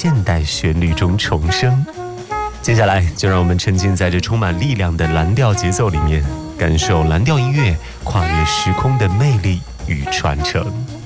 现代旋律中重生。接下来就让我们沉浸在这充满力量的蓝调节奏里面，感受蓝调音乐跨越时空的魅力与传承。